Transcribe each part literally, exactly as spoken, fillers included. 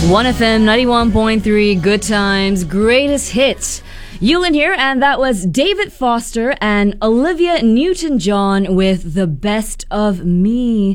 one F M ninety-one point three, Good Times, Greatest Hits. Yulin here, and that was David Foster and Olivia Newton-John with The Best of Me.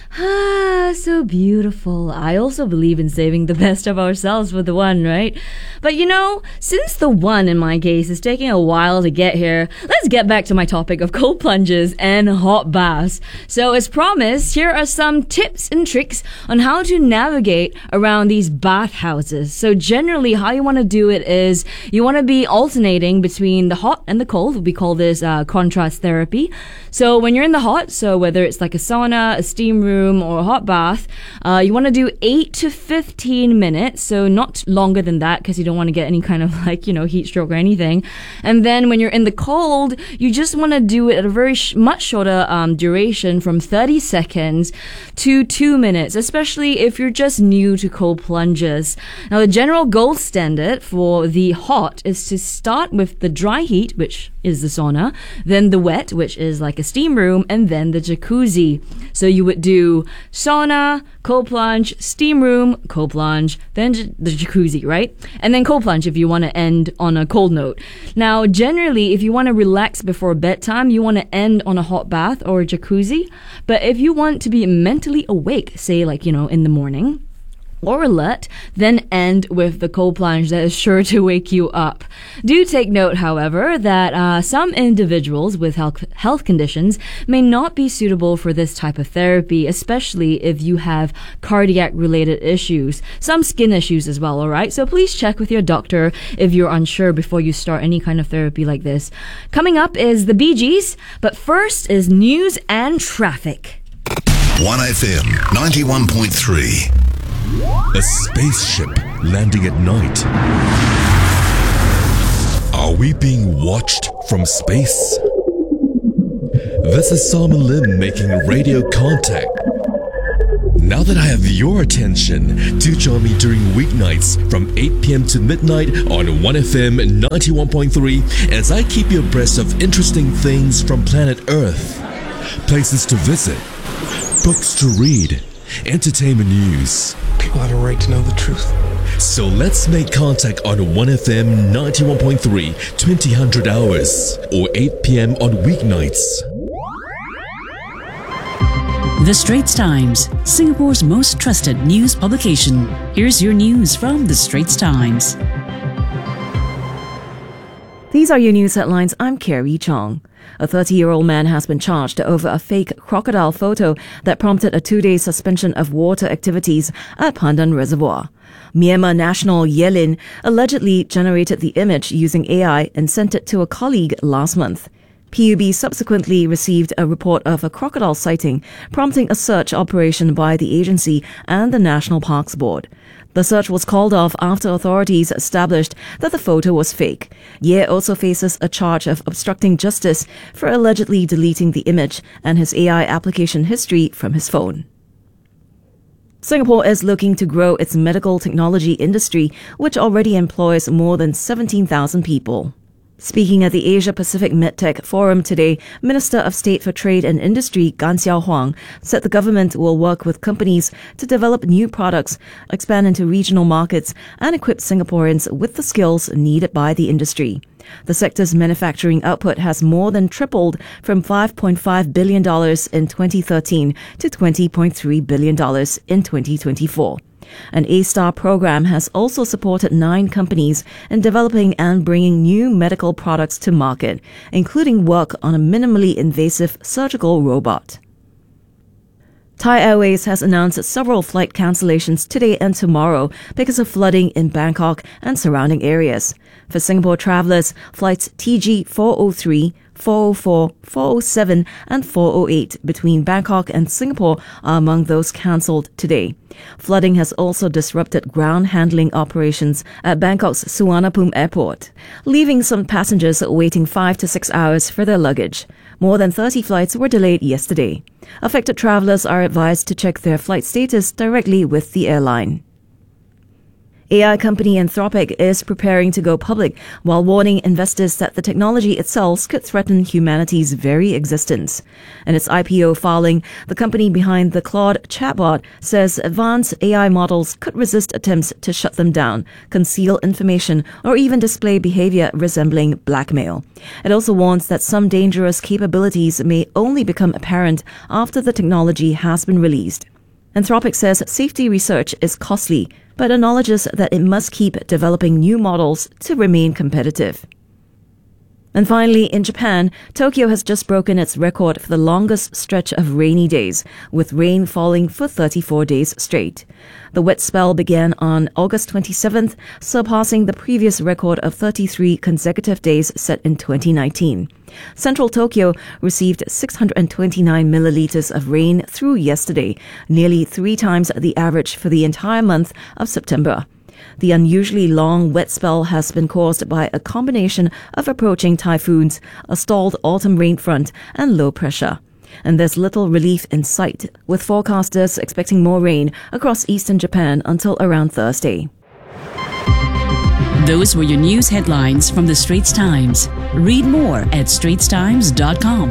Ah, so beautiful. I also believe in saving the best of ourselves for the one, right? But you know, since the one in my case is taking a while to get here, let's get back to my topic of cold plunges and hot baths. So as promised, here are some tips and tricks on how to navigate around these bathhouses. So generally, how you want to do it is you want to be alternating between the hot and the cold. We call this uh, contrast therapy. So when you're in the hot, so whether it's like a sauna, a steam room, or a hot bath, uh, you want to do eight to fifteen minutes, so not longer than that because you don't want to get any kind of like, you know, heat stroke or anything. And then when you're in the cold, you just want to do it at a very sh- much shorter um, duration, from thirty seconds to two minutes, especially if you're just new to cold plunges. Now, the general gold standard for the hot is to start with the dry heat, which is the sauna, then the wet, which is like a steam room, and then the jacuzzi. So you would do sauna, cold plunge, steam room, cold plunge, then j- the jacuzzi, right? And then cold plunge if you want to end on a cold note. Now, generally, if you want to relax before bedtime, you want to end on a hot bath or a jacuzzi. But if you want to be mentally awake, say like, you know, in the morning, or alert, then end with the cold plunge that is sure to wake you up. Do take note, however, that uh, some individuals with health, health conditions may not be suitable for this type of therapy, especially if you have cardiac-related issues, some skin issues as well, alright? So please check with your doctor if you're unsure before you start any kind of therapy like this. Coming up is the Bee Gees, but first is news and traffic. one F M ninety-one point three. A spaceship landing at night. Are we being watched from space? This is Simon Lim making radio contact. Now that I have your attention, do join me during weeknights from eight p.m. to midnight on one F M ninety-one point three as I keep you abreast of interesting things from planet Earth. Places to visit, books to read, entertainment news. People have a right to know the truth. So let's make contact on one F M ninety-one point three, twenty hundred hours, or eight p.m. on weeknights. The Straits Times, Singapore's most trusted news publication. Here's your news from The Straits Times. These are your news headlines. I'm Carrie Chong. A thirty-year-old man has been charged over a fake crocodile photo that prompted a two-day suspension of water activities at Pandan Reservoir. Myanmar national Yelin allegedly generated the image using A I and sent it to a colleague last month. P U B subsequently received a report of a crocodile sighting, prompting a search operation by the agency and the National Parks Board. The search was called off after authorities established that the photo was fake. Ye also faces a charge of obstructing justice for allegedly deleting the image and his A I application history from his phone. Singapore is looking to grow its medical technology industry, which already employs more than seventeen thousand people. Speaking at the Asia-Pacific MedTech Forum today, Minister of State for Trade and Industry Gan Xiao Huang said the government will work with companies to develop new products, expand into regional markets, and equip Singaporeans with the skills needed by the industry. The sector's manufacturing output has more than tripled from five point five billion dollars in twenty thirteen to twenty point three billion dollars in twenty twenty-four. An A-STAR program has also supported nine companies in developing and bringing new medical products to market, including work on a minimally invasive surgical robot. Thai Airways has announced several flight cancellations today and tomorrow because of flooding in Bangkok and surrounding areas. For Singapore travellers, flights T G four oh three, four oh four, four oh seven and four oh eight between Bangkok and Singapore are among those cancelled today. Flooding has also disrupted ground handling operations at Bangkok's Suvarnabhumi Airport, leaving some passengers waiting five to six hours for their luggage. More than thirty flights were delayed yesterday. Affected travellers are advised to check their flight status directly with the airline. A I company Anthropic is preparing to go public while warning investors that the technology itself could threaten humanity's very existence. In its I P O filing, the company behind the Claude chatbot says advanced A I models could resist attempts to shut them down, conceal information, or even display behavior resembling blackmail. It also warns that some dangerous capabilities may only become apparent after the technology has been released. Anthropic says safety research is costly, but acknowledges that it must keep developing new models to remain competitive. And finally, in Japan, Tokyo has just broken its record for the longest stretch of rainy days, with rain falling for thirty-four days straight. The wet spell began on August twenty-seventh, surpassing the previous record of thirty-three consecutive days set in twenty nineteen. Central Tokyo received six hundred twenty-nine milliliters of rain through yesterday, nearly three times the average for the entire month of September. The unusually long wet spell has been caused by a combination of approaching typhoons, a stalled autumn rain front, and low pressure. And there's little relief in sight, with forecasters expecting more rain across eastern Japan until around Thursday. Those were your news headlines from the Straits Times. Read more at straits times dot com.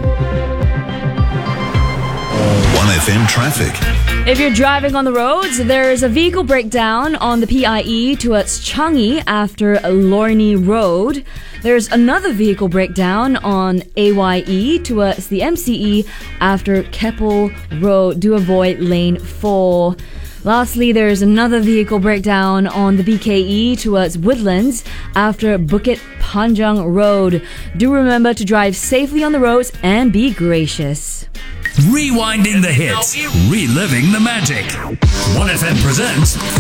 one F M traffic. If you're driving on the roads, there is a vehicle breakdown on the P I E towards Changi after Lornie Road. There's another vehicle breakdown on A Y E towards the M C E after Keppel Road. Do avoid lane four. Lastly, there's another vehicle breakdown on the B K E towards Woodlands after Bukit Panjang Road. Do remember to drive safely on the roads and be gracious. Rewinding the hits, reliving the magic. one F M presents